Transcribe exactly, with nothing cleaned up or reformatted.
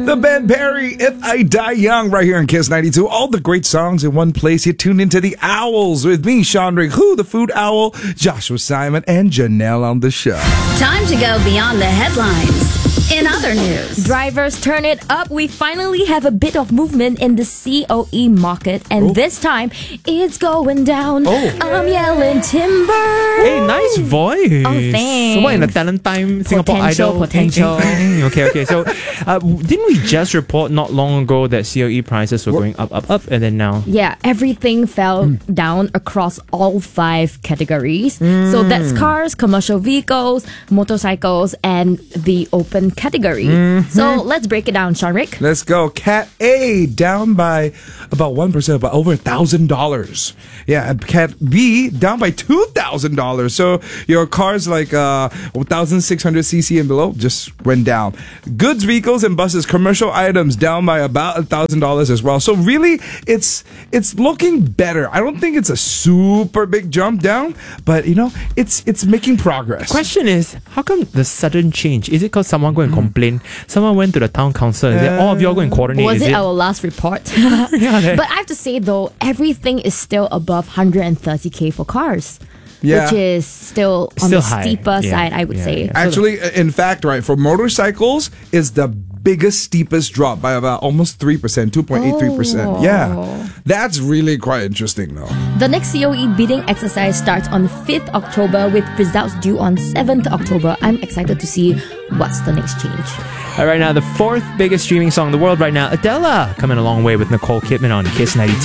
The band Perry, If I Die Young, right here in Kiss ninety-two. All the great songs in one place. You tuned into the Owls with me, Sean Rick, who the Food Owl, Joshua Simon, and Janelle on the show. Time to go beyond the headlines. In other news, drivers turn it up. We finally have a bit of movement in the C O E market, and oh. this time it's going down. Oh. I'm yelling timber. Hey, nice voice. Oh, thanks. So what in the talent time Singapore potential, Idol? Potential. okay, okay. So uh, didn't we just report not long ago that C O E prices were going up, up, up, and then now? Yeah, everything fell mm. down across all five categories. Mm. So that's cars, commercial vehicles, motorcycles, and the open category. Mm-hmm. So let's break it down, Sean Rick. Let's go. Cat A down by about one percent, about over one thousand dollars. Yeah, and Cat B down by two thousand dollars. So your cars like uh, one thousand six hundred c c and below just went down. Goods, vehicles, and buses, commercial items down by about one thousand dollars as well. So really, it's it's looking better. I don't think it's a super big jump down, but you know, it's it's making progress. Question is, how come the sudden change? Is it because someone go and complain? Someone went to the town council and said, all of you are going to coordinate. Was is it, it our last report? yeah, but I have to say though, everything is still above one hundred thirty K for cars. Yeah. Which is still on Still the high. steeper Yeah, side, I would yeah, say. yeah. Actually, in fact, right, for motorcycles, is the biggest, steepest drop by about almost three percent, two point eight three percent. Oh. Yeah. That's really quite interesting, though. The next C O E bidding exercise starts on fifth October with results due on seventh October. I'm excited to see what's the next change. All right, now the fourth biggest streaming song in the world right now, Adele, coming a long way with Nicole Kidman on Kiss ninety-two.